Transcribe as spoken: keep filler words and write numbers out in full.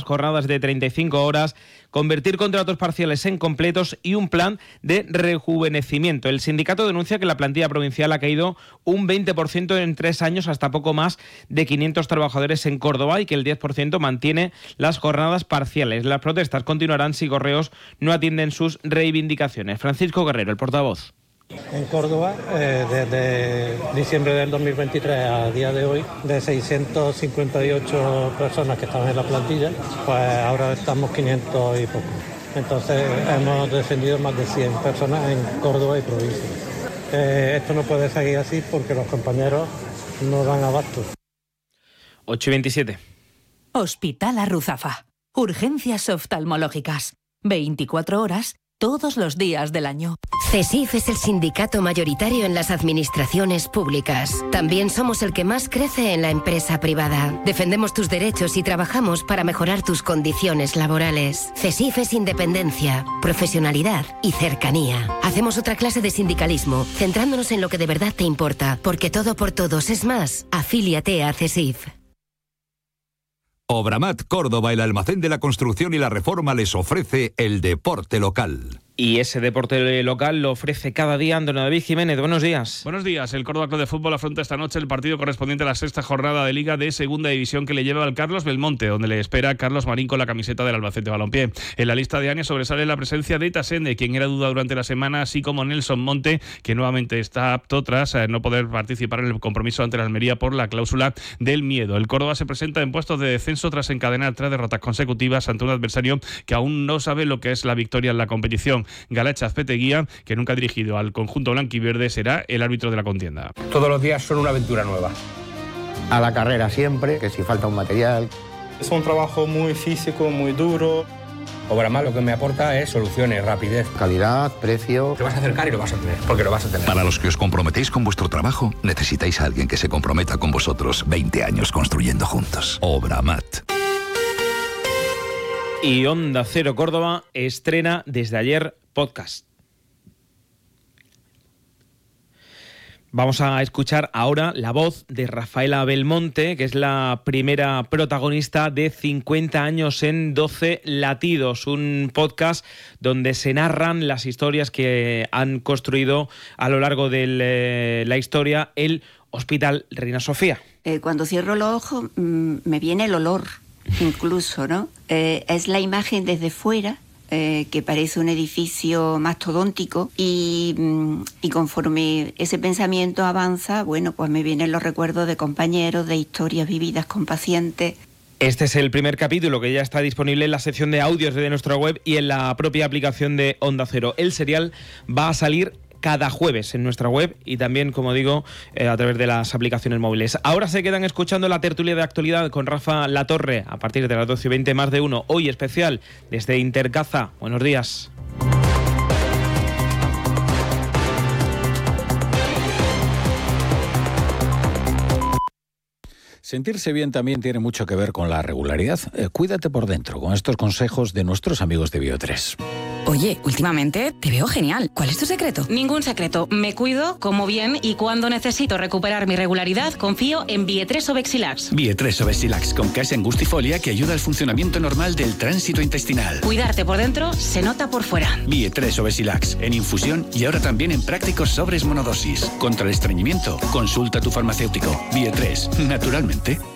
jornadas de treinta y cinco horas, convertir contratos parciales en completos y un plan de rejuvenecimiento. El sindicato denuncia que la plantilla provincial ha caído un veinte por ciento en tres años hasta poco más de quinientos trabajadores en Córdoba y que el diez por ciento mantiene las jornadas parciales. Las protestas continuarán si Correos no atienden sus reivindicaciones. Francisco Guerrero, el portavoz. En Córdoba, eh, desde diciembre del dos mil veintitrés a día de hoy, de seiscientas cincuenta y ocho personas que estaban en la plantilla, pues ahora estamos quinientos y poco. Entonces hemos descendido más de cien personas en Córdoba y provincia. Eh, esto no puede seguir así porque los compañeros no dan abasto. ocho y veintisiete. Hospital Arruzafa. Urgencias oftalmológicas. veinticuatro horas, todos los días del año. CESIF es el sindicato mayoritario en las administraciones públicas. También somos el que más crece en la empresa privada. Defendemos tus derechos y trabajamos para mejorar tus condiciones laborales. CESIF es independencia, profesionalidad y cercanía. Hacemos otra clase de sindicalismo, centrándonos en lo que de verdad te importa, porque todo por todos es más. Afíliate a CESIF. Obramat Córdoba, el almacén de la construcción y la reforma, les ofrece el deporte local. Y ese deporte local lo ofrece cada día Antonio David Jiménez. Buenos días. Buenos días. El Córdoba Club de Fútbol afronta esta noche el partido correspondiente a la sexta jornada de Liga de Segunda División que le lleva al Carlos Belmonte, donde le espera Carlos Marín con la camiseta del Albacete Balompié. En la lista de años sobresale la presencia de Tasende, quien era duda durante la semana, así como Nelson Monte, que nuevamente está apto tras eh, no poder participar en el compromiso ante la Almería por la cláusula del miedo. El Córdoba se presenta en puestos de descenso tras encadenar tres derrotas consecutivas ante un adversario que aún no sabe lo que es la victoria en la competición. Galacha Azpeteguía, que nunca ha dirigido al conjunto blanquiverde, será el árbitro de la contienda. Todos los días son una aventura nueva. A la carrera siempre, que si falta un material. Es un trabajo muy físico, muy duro. Obramat lo que me aporta es soluciones, rapidez. Calidad, precio. Te vas a acercar y lo vas a tener, porque lo vas a tener. Para los que os comprometéis con vuestro trabajo, necesitáis a alguien que se comprometa con vosotros. veinte años construyendo juntos. Obramat. Y Onda Cero Córdoba estrena desde ayer podcast. Vamos a escuchar ahora la voz de Rafaela Belmonte, que es la primera protagonista de cincuenta años en doce latidos, un podcast donde se narran las historias que han construido a lo largo de la historia el Hospital Reina Sofía. Eh, cuando cierro los ojos mmm, me viene el olor, incluso, ¿no? Eh, es la imagen desde fuera, eh, que parece un edificio mastodóntico y, y conforme ese pensamiento avanza, bueno, pues me vienen los recuerdos de compañeros, de historias vividas con pacientes. Este es el primer capítulo que ya está disponible en la sección de audios de nuestra web y en la propia aplicación de Onda Cero. El serial va a salir cada jueves en nuestra web y también, como digo, eh, a través de las aplicaciones móviles. Ahora se quedan escuchando la tertulia de actualidad con Rafa Latorre a partir de las doce y veinte, más de uno. Hoy especial desde Intercaza. Buenos días. Sentirse bien también tiene mucho que ver con la regularidad. Eh, cuídate por dentro con estos consejos de nuestros amigos de Bio tres. Oye, últimamente te veo genial. ¿Cuál es tu secreto? Ningún secreto. Me cuido, como bien y cuando necesito recuperar mi regularidad, confío en Bio tres Obexilax. Bio tres Obexilax con case angustifolia que ayuda al funcionamiento normal del tránsito intestinal. Cuidarte por dentro se nota por fuera. Bio tres Obexilax en infusión y ahora también en prácticos sobres monodosis. Contra el estreñimiento, consulta a tu farmacéutico. Bio tres, naturalmente.